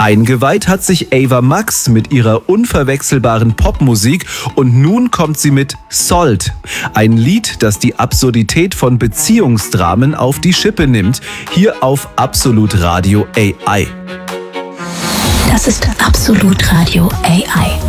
Eingeweiht hat sich Ava Max mit ihrer unverwechselbaren Popmusik und nun kommt sie mit Salt. Ein Lied, das die Absurdität von Beziehungsdramen auf die Schippe nimmt. Hier auf Absolut Radio AI. Das ist Absolut Radio AI.